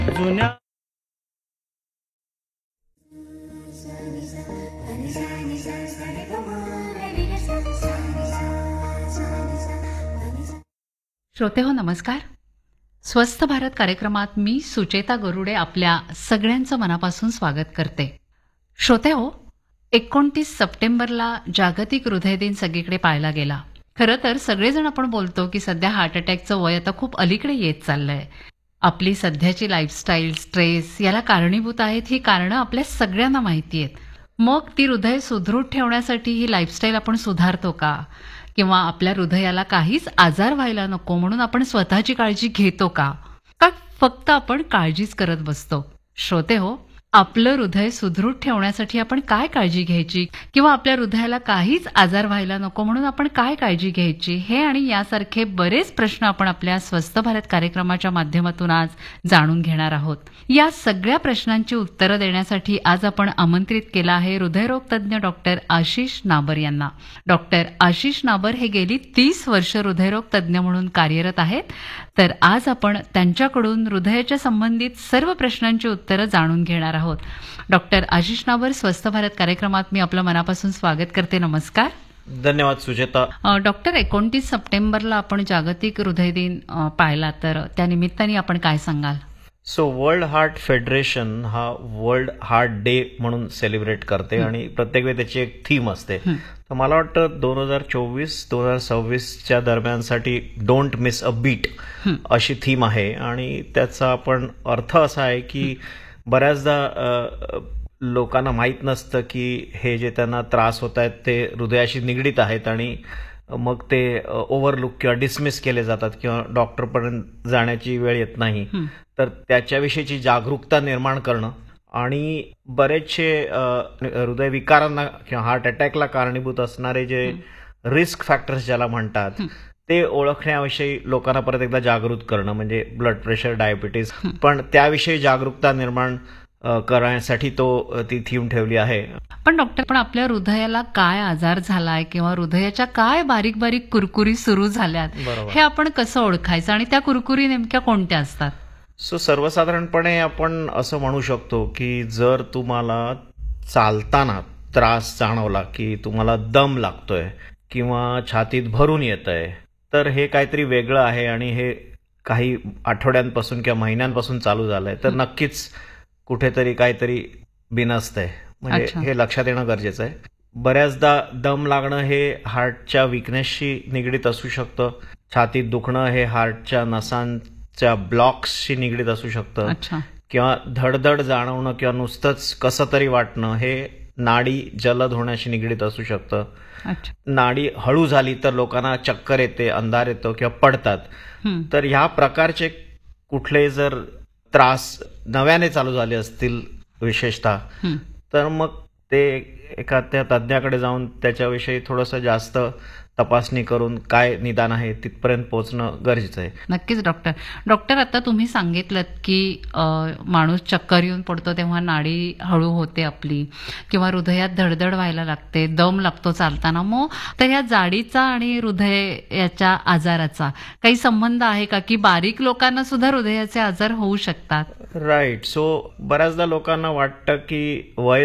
जुन्या श्रोते हो नमस्कार. स्वस्थ भारत कार्यक्रमात मी सुचेता गरुडे आपल्या सगळ्यांचं मनापासून स्वागत करते. श्रोते हो, 29 सप्टेंबरला जागतिक हृदय दिन सगळीकडे पाळला गेला. खरं तर सगळेजण आपण बोलतो की सध्या हार्ट अटॅकचं वय आता खूप अलीकडे येत चाललंय. आपली सध्याची लाईफस्टाईल, स्ट्रेस याला कारणीभूत आहेत. ही कारणं आपल्या सगळ्यांना माहिती आहेत. मग ती हृदय सुदृढ ठेवण्यासाठी ही लाईफस्टाईल आपण सुधारतो का? किंवा आपल्या हृदयाला काहीच आजार व्हायला नको म्हणून आपण स्वतःची काळजी घेतो का? का फक्त आपण काळजीच करत बसतो? श्रोते हो, आपलं हृदय सुदृढ ठेवण्यासाठी आपण काय काळजी घ्यायची किंवा आपल्या हृदयाला काहीच आजार व्हायला नको म्हणून आपण काय काळजी घ्यायची, हे आणि यासारखे बरेच प्रश्न आपण आपल्या स्वस्थ भारत कार्यक्रमाच्या माध्यमातून आज जाणून घेणार आहोत. या सगळ्या प्रश्नांची उत्तरं देण्यासाठी आज आपण आमंत्रित केलं आहे हृदयरोग तज्ज्ञ डॉक्टर आशिष नाबर यांना. डॉक्टर आशिष नाबर हे गेली 30 वर्ष हृदयरोग तज्ज्ञ म्हणून कार्यरत आहेत. तर आज आपण त्यांच्याकडून हृदयाच्या संबंधित सर्व प्रश्नांची उत्तरं जाणून घेणार आहोत. डॉक्टर आशिष नाबर, स्वस्थ भारत कार्यक्रमात मी आपलं मनापासून स्वागत करते. नमस्कार. धन्यवाद सुचेता. डॉक्टर, 29 सप्टेंबरला आपण जागतिक हृदय दिन पाळला, तर त्या निमित्ताने आपण काय सांगाल? सो वर्ल्ड हार्ट फेडरेशन हा वर्ल्ड हार्ट डे म्हणून सेलिब्रेट करते आणि प्रत्येक वेळी त्याची एक थीम असते. तर मला वाटतं 2024-2026च्या दरम्यानसाठी डोंट मिस अ बीट अशी थीम आहे. आणि त्याचा आपण अर्थ असा आहे की बऱ्याचदा लोकांना माहीत नसतं की हे जे त्यांना त्रास होत आहेत ते हृदयाशी निगडीत आहेत आणि मग ते ओव्हरलुक किंवा डिसमिस केले जातात किंवा डॉक्टरपर्यंत जाण्याची वेळ येत नाही. तर त्याच्याविषयीची जागरूकता निर्माण करणं आणि बरेचसे हृदयविकारांना किंवा हार्ट अटॅकला कारणीभूत असणारे जे रिस्क फॅक्टर्स ज्याला म्हणतात ते ओळखण्याविषयी लोकांना परत एकदा जागृत करणं, म्हणजे ब्लड प्रेशर, डायबिटीज, पण त्याविषयी जागरूकता निर्माण करण्यासाठी ती थीम ठेवली आहे. पण डॉक्टर, पण आपल्या हृदयाला काय आजार झालाय किंवा हृदयाच्या काय बारीक बारीक कुरकुरी सुरू झाल्यात, हे आपण कसं ओळखायचं आणि त्या कुरकुरी नेमक्या कोणत्या असतात? सो सर्वसाधारणपणे आपण असं म्हणू शकतो की जर तुम्हाला चालताना त्रास जाणवला की तुम्हाला दम लागतोय किंवा छातीत भरून येतंय, तर हे काहीतरी वेगळं आहे आणि हे काही आठवड्यांपासून किंवा महिन्यांपासून चालू झालंय, तर नक्कीच कुठेतरी काहीतरी बिनसतंय, म्हणजे हे लक्षात येणं गरजेचं आहे. बऱ्याचदा दम लागणं हे हार्टच्या विकनेसशी निगडीत असू शकतं. छातीत दुखणं हे हार्टच्या नसांच्या ब्लॉक्सशी निगडीत असू शकतं. किंवा धडधड जाणवणं किंवा नुसतंच कसं तरी वाटणं हे नाडी जलद होण्याशी निगडीत असू शकतं. नाडी हळू झाली तर लोकांना चक्कर येते, अंधार येतो किंवा पडतात. तर ह्या प्रकारचे कुठले जर त्रास नव्याने चालू झाले असतील विशेषतः, तर मग ते एखाद्या तज्ज्ञाकडे जाऊन त्याच्याविषयी थोडंसं जास्त तपासणी करून काय निदान आहे तिथपर्यंत पोहोचणं गरजेचं आहे. नक्कीच डॉक्टर. डॉक्टर, आता तुम्ही सांगितलं की माणूस चक्कर येऊन पडतो तेव्हा नाडी हळू होते आपली, किंवा हृदयात धडधड व्हायला लागते, दम लागतो चालताना. मग तर या जाडीचा आणि हृदयाच्या आजाराचा काही संबंध आहे का, की बारीक लोकांना सुद्धा हृदयाचे आजार होऊ शकतात? राईट. सो बऱ्याचदा लोकांना वाटतं की वय